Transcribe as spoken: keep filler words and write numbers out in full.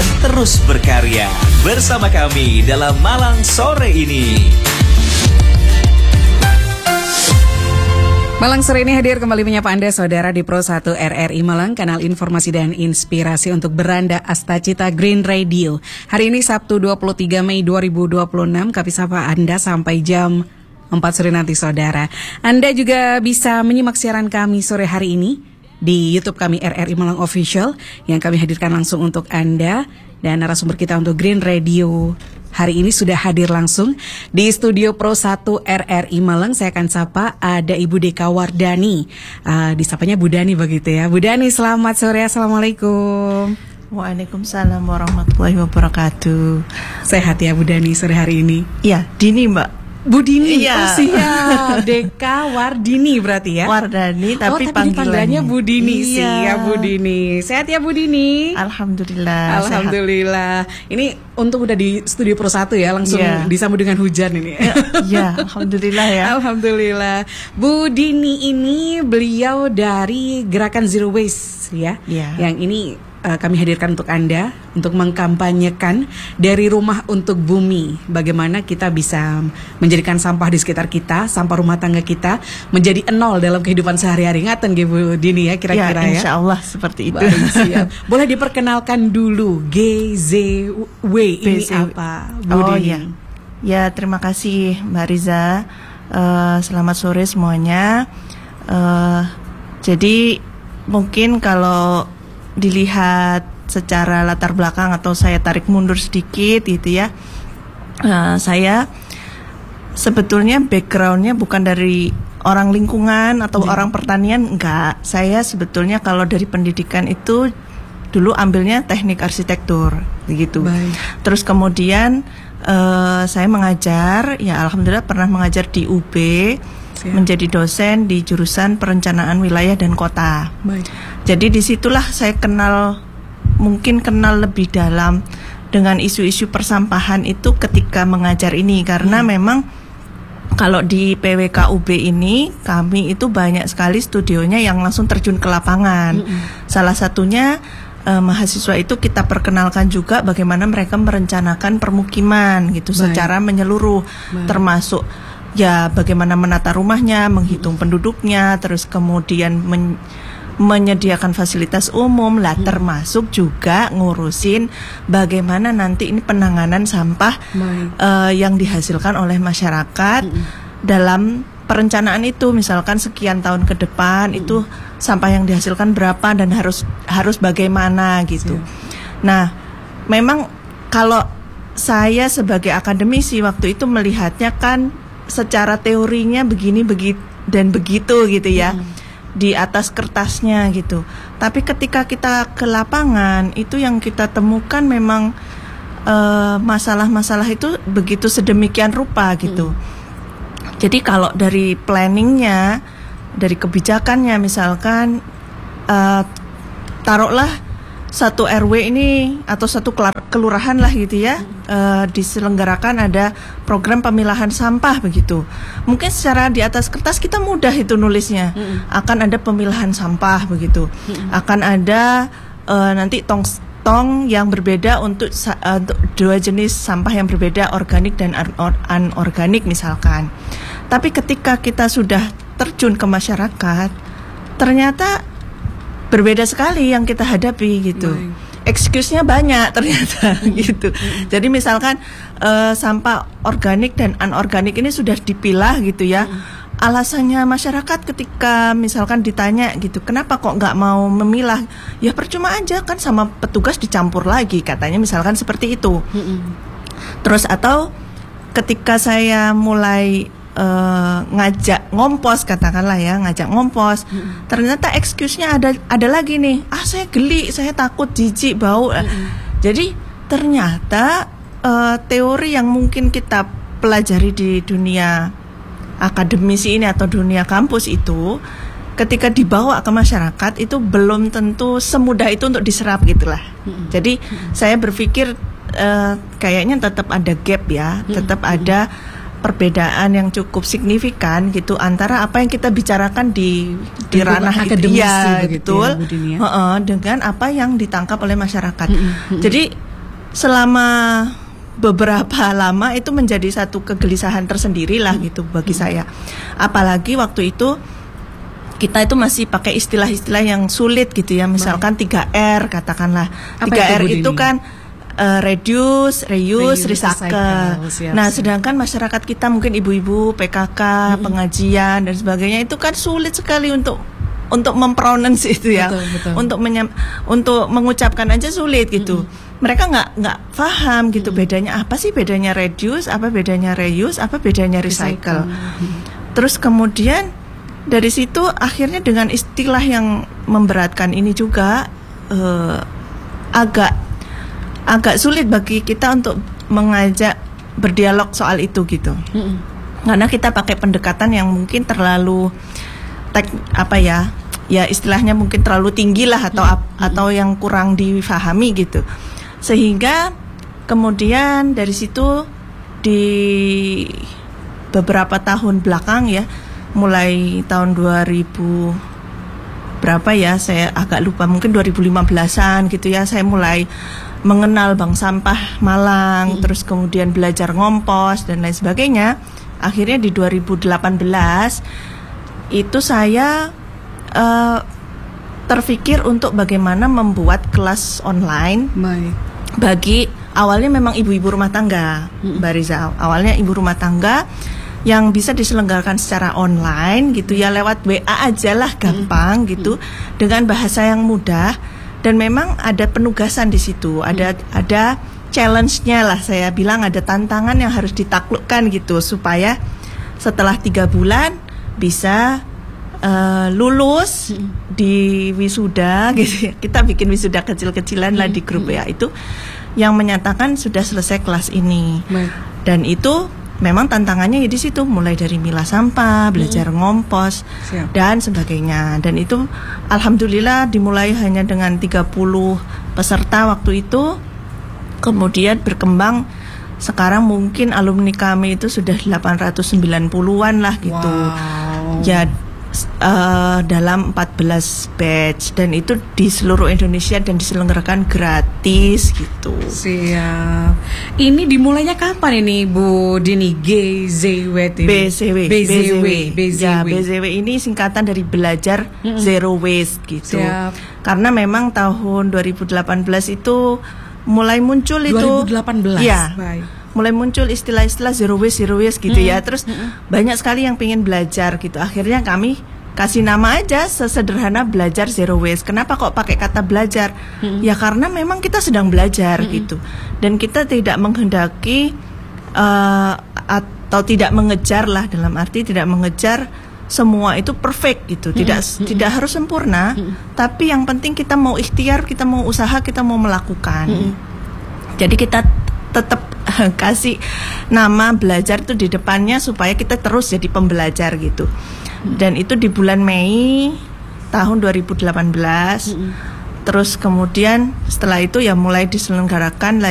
dan terus berkarya bersama kami dalam Malang Sore ini. Malang Sore ini hadir kembali menyapa Anda saudara di Pro satu R R I Malang, kanal informasi dan inspirasi untuk beranda Astacita Green Radio. Hari ini Sabtu dua puluh tiga Mei dua ribu dua puluh enam, kami sapa Anda sampai jam empat sore nanti saudara. Anda juga bisa menyimak siaran kami sore hari ini di YouTube kami R R I Malang Official yang kami hadirkan langsung untuk Anda. Dan narasumber kita untuk Green Radio hari ini sudah hadir langsung di studio Pro satu R R I Malang. Saya akan sapa ada Ibu Deka Wardani, uh, disapanya Bu Dani begitu ya. Bu Dani, selamat sore, Assalamualaikum. Waalaikumsalam warahmatullahi wabarakatuh. Sehat ya Bu Dani sore hari ini? Iya, Dini Mbak. Bu Dini, iya. Oh siap, Deka Wardini berarti ya? Wardani, tapi, oh, tapi panggilannya, panggilannya Bu Dini, iya. Siap Bu Dini. Sehat ya Bu Dini? Alhamdulillah. Alhamdulillah. Sehat. Ini untuk udah di studio Pro satu ya, langsung yeah. disambut dengan hujan ini. Ya, Alhamdulillah ya. Alhamdulillah. Bu Dini ini beliau dari Gerakan Zero Waste ya, yeah. yang ini uh, kami hadirkan untuk Anda untuk mengkampanyekan dari rumah untuk bumi. Bagaimana kita bisa menjadikan sampah di sekitar kita, sampah rumah tangga kita menjadi nol dalam kehidupan sehari-hari. Ngaten nggih Bu Dini ya kira-kira ya. Insya Allah seperti itu. Baik, siap. Boleh diperkenalkan dulu G Z W ini apa Bu oh, Dini? Ya. ya terima kasih Mbak Riza. Uh, selamat sore semuanya. Uh, jadi mungkin kalau dilihat secara latar belakang atau saya tarik mundur sedikit gitu ya, uh, saya sebetulnya backgroundnya bukan dari orang lingkungan atau yeah. orang pertanian, enggak. Saya sebetulnya kalau dari pendidikan itu dulu ambilnya teknik arsitektur gitu. Baik. Terus kemudian uh, saya mengajar, ya alhamdulillah pernah mengajar di U B, yeah. menjadi dosen di jurusan perencanaan wilayah dan kota. Baik. Jadi disitulah saya kenal, mungkin kenal lebih dalam dengan isu-isu persampahan itu ketika mengajar ini. Karena hmm. memang kalau di P W K U B ini kami itu banyak sekali studionya yang langsung terjun ke lapangan. Hmm. Salah satunya eh, mahasiswa itu kita perkenalkan juga bagaimana mereka merencanakan permukiman gitu. Baik. Secara menyeluruh. Baik. Termasuk ya bagaimana menata rumahnya, menghitung hmm. penduduknya, terus kemudian men- menyediakan fasilitas umum lah, hmm. termasuk juga ngurusin bagaimana nanti ini penanganan sampah uh, yang dihasilkan oleh masyarakat hmm. dalam perencanaan itu. Misalkan sekian tahun ke depan hmm. itu sampah yang dihasilkan berapa dan harus harus bagaimana gitu. Hmm. Nah, memang kalau saya sebagai akademisi waktu itu melihatnya kan secara teorinya begini begitu dan begitu gitu ya. Hmm. Di atas kertasnya gitu. Tapi ketika kita ke lapangan itu yang kita temukan memang uh, masalah-masalah itu begitu sedemikian rupa gitu. Hmm. Jadi kalau dari planningnya, dari kebijakannya misalkan uh, taruhlah satu R W ini atau satu kelurahan lah gitu ya, hmm. uh, diselenggarakan ada program pemilahan sampah begitu. Mungkin secara di atas kertas kita mudah itu nulisnya, hmm. akan ada pemilahan sampah begitu, hmm. akan ada uh, nanti tong tong yang berbeda untuk, uh, untuk dua jenis sampah yang berbeda, organik dan anorganik misalkan. Tapi ketika kita sudah terjun ke masyarakat, ternyata berbeda sekali yang kita hadapi gitu. Baik. Excuse-nya banyak ternyata gitu. Jadi misalkan uh, sampah organik dan anorganik ini sudah dipilah gitu ya. Alasannya masyarakat ketika misalkan ditanya gitu, kenapa kok nggak mau memilah? Ya percuma aja kan sama petugas dicampur lagi katanya, misalkan seperti itu. Terus atau ketika saya mulai Uh, ngajak ngompos katakanlah ya, ngajak ngompos, mm-hmm. ternyata excuse-nya ada ada lagi nih, ah saya geli, saya takut, jijik, bau. Mm-hmm. Jadi ternyata uh, teori yang mungkin kita pelajari di dunia akademisi ini atau dunia kampus itu, ketika dibawa ke masyarakat itu belum tentu semudah itu untuk diserap gitulah. Mm-hmm. Jadi mm-hmm. saya berpikir uh, kayaknya tetap ada gap ya, mm-hmm. tetap ada perbedaan yang cukup signifikan gitu antara apa yang kita bicarakan di di ranah itu ya, betul, ya, uh-uh, dengan apa yang ditangkap oleh masyarakat. Mm-hmm. Jadi selama beberapa lama itu menjadi satu kegelisahan tersendiri lah gitu bagi saya. Apalagi waktu itu kita itu masih pakai istilah-istilah yang sulit gitu ya. Misalkan tiga R katakanlah. Apa tiga R itu, itu kan uh, reduce, reuse, Reuse, recycle. recycle. Siap, Nah, siap. sedangkan masyarakat kita mungkin ibu-ibu, P K K, hmm. pengajian dan sebagainya itu kan sulit sekali untuk untuk mempronounce itu ya. Betul, betul. Untuk menyam, untuk mengucapkan aja sulit gitu. Hmm. Mereka nggak nggak paham gitu hmm. bedanya apa sih bedanya reduce, apa bedanya reuse, apa bedanya recycle. recycle. Terus kemudian dari situ akhirnya dengan istilah yang memberatkan ini juga eh, agak agak sulit bagi kita untuk mengajak berdialog soal itu gitu. Mm-hmm. Karena kita pakai pendekatan yang mungkin terlalu tek, apa ya? Ya istilahnya mungkin terlalu tinggi lah atau mm-hmm. atau yang kurang difahami gitu. Sehingga kemudian dari situ di beberapa tahun belakang ya, mulai tahun dua ribu berapa ya, saya agak lupa, mungkin dua ribu lima belasan gitu ya, saya mulai mengenal Bank Sampah Malang, hmm. terus kemudian belajar ngompos dan lain sebagainya. Akhirnya di dua ribu delapan belas itu saya uh, terfikir untuk bagaimana membuat kelas online. Baik. Bagi awalnya memang ibu-ibu rumah tangga, hmm. Mbak Riza. Awalnya ibu rumah tangga yang bisa diselenggarakan secara online gitu ya, lewat W A aja lah, gampang hmm. gitu, dengan bahasa yang mudah. Dan memang ada penugasan di situ, ada hmm. ada challenge-nya lah, saya bilang ada tantangan yang harus ditaklukkan gitu supaya setelah tiga bulan bisa uh, lulus hmm. di wisuda gitu. Kita bikin wisuda kecil-kecilan hmm. lah di grup hmm. ya itu yang menyatakan sudah selesai kelas ini. Hmm. Dan itu memang tantangannya ya di situ, mulai dari milah sampah, belajar hmm. ngompos, Siap. dan sebagainya. Dan itu alhamdulillah dimulai hanya dengan tiga puluh peserta waktu itu. Kemudian berkembang, sekarang mungkin alumni kami itu sudah delapan ratus sembilan puluhan lah gitu. Wow. Ya uh, dalam empat belas batch, dan itu di seluruh Indonesia dan diselenggarakan gratis gitu. Siap. Ini dimulainya kapan ini Bu Dini? G Z W ini? B Z W. B Z W. B Z W. Ya, B Z W ini singkatan dari belajar mm-hmm. zero waste gitu. Siap. Karena memang tahun dua ribu delapan belas itu mulai muncul itu. dua ribu delapan belas. Ya. Baik. Mulai muncul istilah-istilah zero waste, zero waste gitu mm-hmm. ya. Terus mm-hmm. banyak sekali yang pengen belajar gitu. Akhirnya kami kasih nama aja sesederhana belajar zero waste. Kenapa kok pakai kata belajar? Mm-hmm. Ya karena memang kita sedang belajar mm-hmm. gitu. Dan kita tidak menghendaki uh, atau tidak mengejar lah, dalam arti tidak mengejar semua itu perfect gitu. Tidak mm-hmm. tidak harus sempurna, mm-hmm. tapi yang penting kita mau ikhtiar, kita mau usaha, kita mau melakukan. Mm-hmm. Jadi kita tetap kasih nama belajar itu di depannya supaya kita terus jadi pembelajar gitu. Dan itu di bulan Mei tahun dua ribu delapan belas. Mm-hmm. Terus kemudian setelah itu ya mulai diselenggarakan